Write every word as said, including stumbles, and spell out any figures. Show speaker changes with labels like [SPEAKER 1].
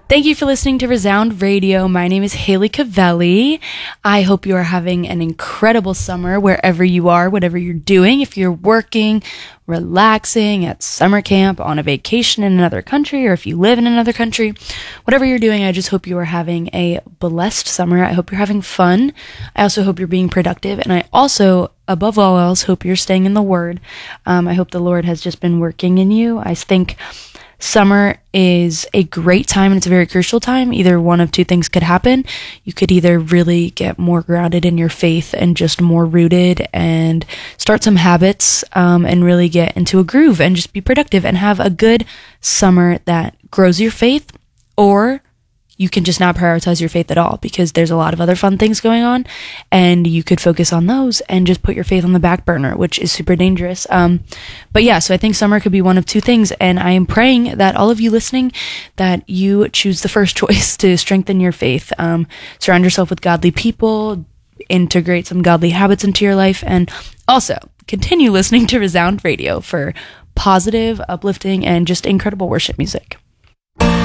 [SPEAKER 1] Thank you for listening to Resound Radio. My name is Haley Cavelli. I hope you are having an incredible summer wherever you are, whatever you're doing. If you're working, relaxing at summer camp, on a vacation in another country, or if you live in another country, whatever you're doing, I just hope you are having a blessed summer. I hope you're having fun. I also hope you're being productive. And I also, above all else, hope you're staying in the Word. Um, I hope the Lord has just been working in you. I think summer is a great time, and it's a very crucial time. Either one of two things could happen. You could either really get more grounded in your faith and just more rooted and start some habits um, and really get into a groove and just be productive and have a good summer that grows your faith, or you can just not prioritize your faith at all because there's a lot of other fun things going on and you could focus on those and just put your faith on the back burner, which is super dangerous. Um, but yeah, so I think summer could be one of two things. And I am praying that all of you listening, that you choose the first choice to strengthen your faith. Um, surround yourself with godly people, integrate some godly habits into your life, and also continue listening to Resound Radio for positive, uplifting, and just incredible worship music.